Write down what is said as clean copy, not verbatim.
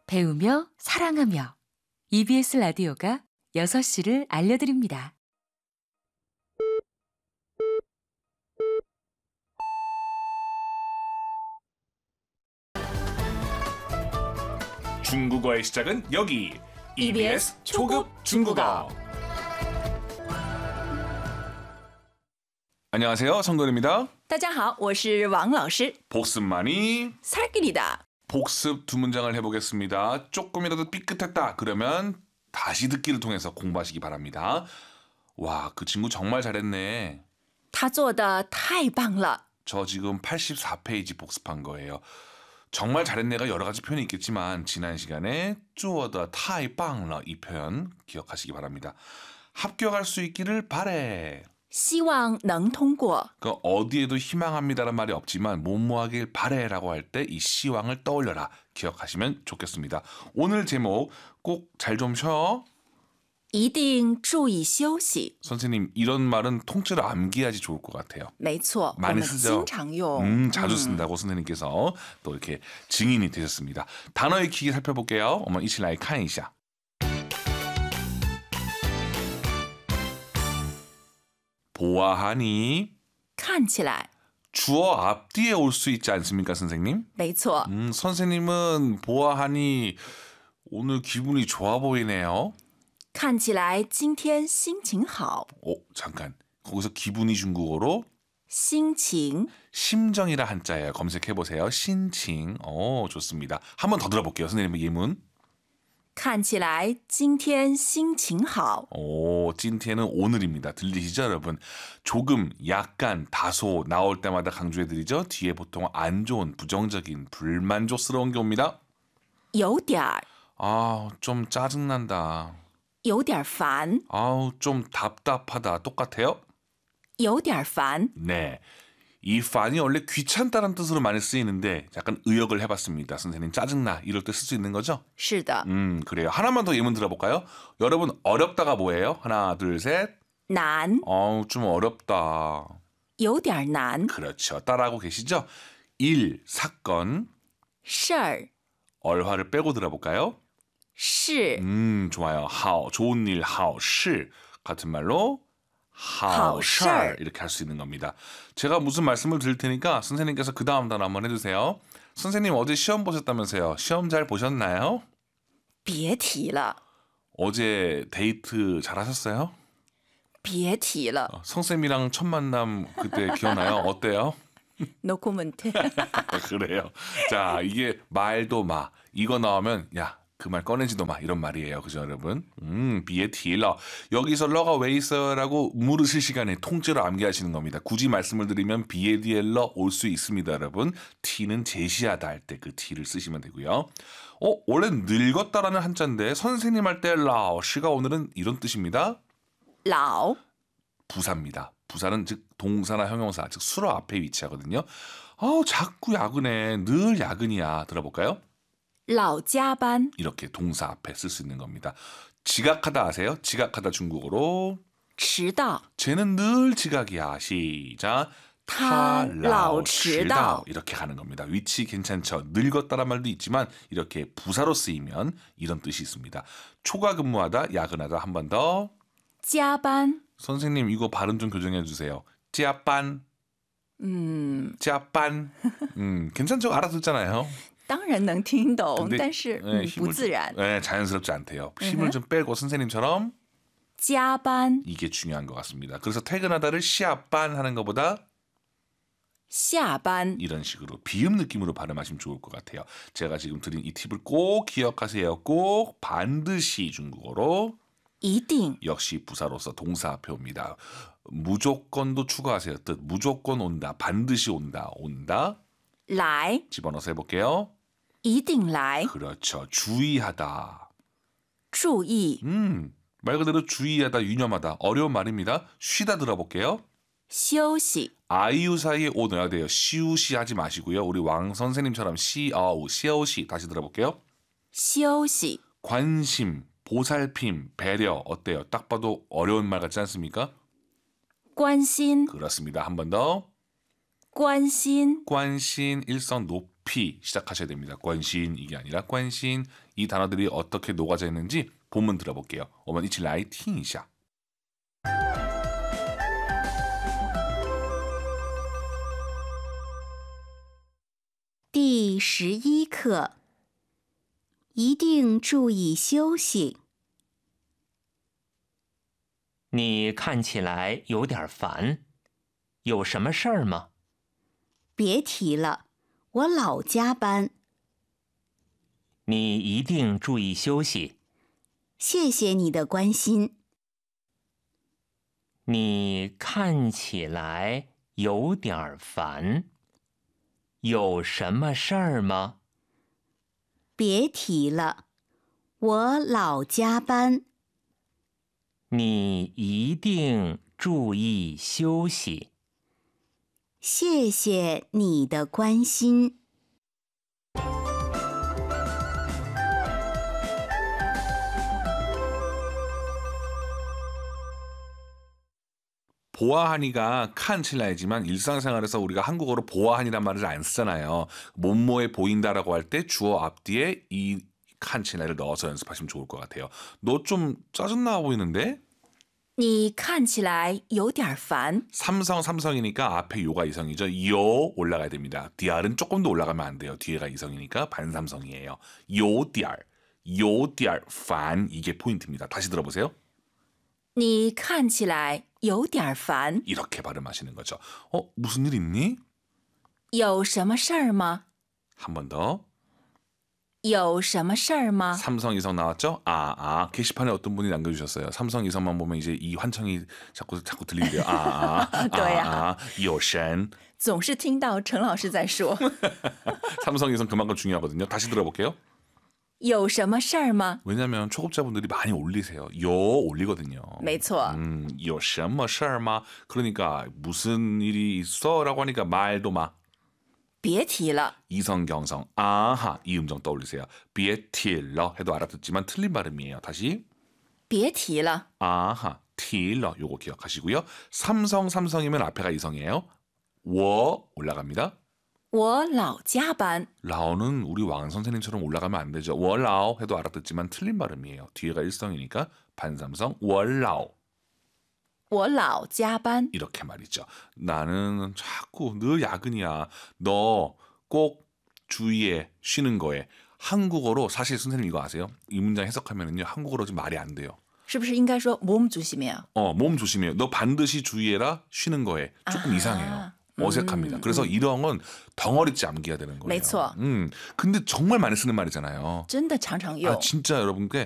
배우며 사랑하며 EBS 라디오가 6시를 알려드립니다. 중국어의 시작은 여기 EBS 초급 중국어. 안녕하세요, 성돈입니다. 大家好，我是王老师。 복습만이 살길이다. 복습 두 문장을 해보겠습니다. 조금이라도 삐끗했다 그러면 다시 듣기를 통해서 공부하시기 바랍니다. 와, 그 친구 정말 잘했네. 他做的太棒了。 저 지금 84페이지 복습한 거예요. 정말 잘했네가 여러 가지 표현이 있겠지만 지난 시간에 做得太棒了 이 표현 기억하시기 바랍니다. 합격할 수 있기를 바래. 希望能通过。 그 어디에도 희망합니다란 말이 없지만 뭐뭐하길 바래라고 할 때 이 시황을 떠올려라 기억하시면 좋겠습니다. 오늘 제목 꼭 잘 좀 쉬어. 一定注意休息。 선생님 이런 말은 통째로 암기해야지 좋을 것 같아요. 没错，我 많이 们 쓰죠. 经常用。 자주 쓴다고 선생님께서 또 이렇게 증인이 되셨습니다. 단어 익히기 살펴볼게요. 我们一起来看一下. 보아하니 看起来， 주어 앞뒤에 올 수 있지 않습니까, 선생님? 没错。 선생님은 보아하니 오늘 기분이 좋아 보이네요. 看起来今天心情好。 잠깐. 거기서 기분이 중국어로 心情 심정이라 한자예요. 검색해보세요. 신칭. 좋습니다. 한 번 더 들어볼게요. 선생님의 예문. 看起来今天心情好。 찐티에는 오늘입니다. 들리시죠, 여러분? 조금, 약간, 다소 나올 때마다 강조해드리죠. 뒤에 보통 안 좋은, 부정적인, 불만족스러운 게 옵니다. 有点儿， 좀 짜증난다. 有点烦， 좀 답답하다. 똑같아요? 有点烦。 네. 이 fan이 원래 귀찮다는 뜻으로 많이 쓰이는데 약간 의역을 해봤습니다. 선생님 짜증나 이럴 때 쓸 수 있는 거죠? 是的， 그래요. 하나만 더 예문 들어볼까요? 여러분 어렵다가 뭐예요? 하나 둘 셋. 难， 좀 어렵다. 有点难。 그렇죠. 따라하고 계시죠? 일, 사건, 事儿， 얼화를 빼고 들어볼까요? 事， 좋아요. 하오, 좋은 일, 하오, 시 같은 말로 하오, 시 이렇게 할 수 있는 겁니다. 제가 무슨 말씀을 드릴 테니까 선생님께서 그 다음 단어 한번 해주세요. 선생님 어제 시험 보셨다면서요. 시험 잘 보셨나요? 别提了， 어제 데이트 잘 하셨어요? 别提了。 성쌤이랑 첫 만남 그때 기억나요? 어때요? No comment。 그래요. 자, 이게 말도 마. 이거 나오면 야, 그 말 꺼내지도 마. 이런 말이에요. 그죠, 여러분? 비에티러. 여기서 러가 왜 있어요라고 물으실 시간에 통째로 암기하시는 겁니다. 굳이 말씀을 드리면 비에디엘러 올 수 있습니다, 여러분. T는 제시하다 할 때 그 T를 쓰시면 되고요. 원래 늙었다라는 한자인데 선생님 할 때 라오 시가 오늘은 이런 뜻입니다. 老， 부사입니다. 부사는 즉 동사나 형용사, 즉 수로 앞에 위치하거든요. 자꾸 야근해. 늘 야근이야. 들어볼까요? 老加班， 이렇게 동사 앞에 쓸 수 있는 겁니다. 지각하다 아세요? 지각하다 중국어로 迟到， 쟤는 늘 지각이야. 시작. 他老迟到。 이렇게 가는 겁니다. 위치 괜찮죠? 늙었다란 말도 있지만 이렇게 부사로 쓰이면 이런 뜻이 있습니다. 초과 근무하다, 야근하다. 한 번 더. 加班， 선생님 이거 발음 좀 교정해 주세요. 짜반. 짜반. 괜찮죠? 알아듣잖아요. 当然能听懂， 근데 但是 힘을 不自然。 네, 자연스럽지 않대요. 힘을 좀 빼고 선생님처럼 加班， 이게 중요한 것 같습니다. 그래서 퇴근하다를 시아반 하는 것보다 下班， 이런 식으로 비음 느낌으로 발음하시면 좋을 것 같아요. 제가 지금 드린 이 팁을 꼭 기억하세요. 꼭 반드시 중국어로 一定， 역시 부사로서 동사 앞에 옵니다. 무조건도 추가하세요. 뜻 무조건 온다. 반드시 온다. 온다. 来， 집어넣어서 해볼게요. 一定来， 그렇죠. 주의하다. 注意， 말 그대로 주의하다, 유념하다. 어려운 말입니다. 쉬다 들어볼게요. 休息， 아이유 사이에 오 넣어야 돼요. 시우시 하지 마시고요. 우리 왕 선생님처럼 시아우, 시어우시 다시 들어볼게요. 休息， 관심, 보살핌, 배려 어때요? 딱 봐도 어려운 말 같지 않습니까? 关心， 그렇습니다. 한 번 더. 关心， 관심 일성 높이 높이 시작하셔야 됩니다. 관신 이게 아니라 관신. 이 단어들이 어떻게 녹아져 있는지 본문 들어볼게요. 我们一起来听一下. 第11课，一定注意休息。 你看起来有点烦，有什么事儿吗？ 别提了，我老加班。 你一定注意休息。 谢谢你的关心。 你看起来有点烦，有什么事儿吗？ 别提了，我老加班。 你一定注意休息。 谢谢你的关心。 보아하니가 칸칠라이지만 일상생활에서 우리가 한국어로 보아하니란 말을 안 쓰잖아요. 뭐뭐에 보인다라고 할 때 주어 앞뒤에 이 칸칠라를 넣어서 연습하시면 좋을 것 같아요. 너 좀 짜증나 보이는데? 你看起来有点烦。 삼성이니까 앞에 요가 이성이죠. 요 올라가야 됩니다. 디알은 조금 더 올라가면 안 돼요. 뒤에가 이성이니까 반삼성이에요. 요 디알 반 이게 포인트입니다. 다시 들어보세요. 你看起来有点烦。 이렇게 발음하시는 거죠. 무슨 일 있니? 有什么事儿吗？ 한 번 더. 有什么事儿吗？ 삼성 이성 나왔죠? 게시판에 어떤 분이 남겨주셨어요. 삼성 이성만 보면 이제 이 환청이 자꾸 들리는데요. 对呀。 有神总是听到陈老师在说。 삼성 이성 그만큼 중요하거든요. 다시 들어볼게요. 有什么事儿吗？ 왜냐하면 초급자분들이 많이 올리세요. 요 올리거든요. 没错。 有什么事儿吗? 그러니까 무슨 일이 있어라고 하니까 말도 마. 别提了。 이성경성 아하 이 음정 떠올리세요. 别提了 해도 알아듣지만 틀린 발음이에요. 다시 别提了。 아하 틸러 요거 기억하시고요. 삼성이면 앞에가 이성이에요. 我 올라갑니다. 我老加班。 라오는 우리 왕 선생님처럼 올라가면 안 되죠. 我老 해도 알아듣지만 틀린 발음이에요. 뒤에가 일성이니까 반삼성 我老我老加班。 이렇게 말이죠. 나는 자꾸 늘 야근이야. 너 꼭 주의해. 쉬는 거에. 한국어로 사실 선생님 이거 아세요? 이 문장 해석하면은요. 한국어로 지금 말이 안 돼요. 是不是应该说몸 조심해요? 몸 조심해요. 너 반드시 주의해라. 쉬는 거에. 조금 이상해요. 어색합니다. 그래서 이런 건 덩어리째 암기해야 되는 거예요. 没错。 근데 정말 많이 쓰는 말이잖아요. 真的常常用。 진짜 여러분께